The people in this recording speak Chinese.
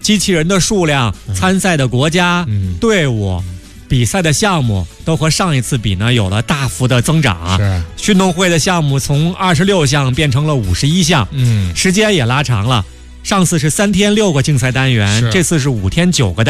机器人的数量、参赛的国家、队伍、比赛的项目都和上一次比呢有了大幅的增长。是，运动会的项目从26项变成了51项，时间也拉长了。上次是3天6个竞赛单元，这次是5天9个单元。